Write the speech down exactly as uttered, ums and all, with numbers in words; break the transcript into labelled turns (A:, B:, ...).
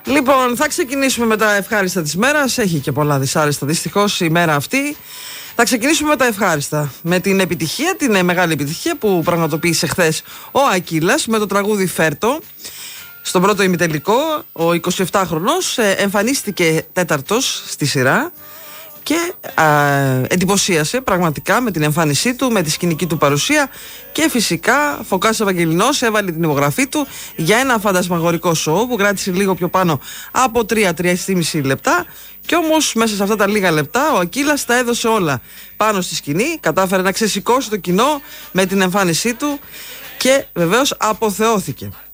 A: Λοιπόν, θα ξεκινήσουμε με τα ευχάριστα της μέρας. Έχει και πολλά δυσάρεστα δυστυχώς η μέρα αυτή. Θα ξεκινήσουμε με τα ευχάριστα. Με την επιτυχία, την μεγάλη επιτυχία που πραγματοποίησε χθες ο Ακύλας με το τραγούδι Φέρτο. Στον πρώτο ημιτελικό, ο εικοσιεπτάχρονος εμφανίστηκε τέταρτος στη σειρά και α, εντυπωσίασε πραγματικά με την εμφάνισή του, με τη σκηνική του παρουσία και φυσικά Φωκάς Ευαγγελινός έβαλε την υπογραφή του για ένα φαντασμαγορικό σοου που κράτησε λίγο πιο πάνω από τρία με τρία και μισό λεπτά, και όμως μέσα σε αυτά τα λίγα λεπτά ο Ακύλας τα έδωσε όλα πάνω στη σκηνή, κατάφερε να ξεσηκώσει το κοινό με την εμφάνισή του και βεβαίως αποθεώθηκε.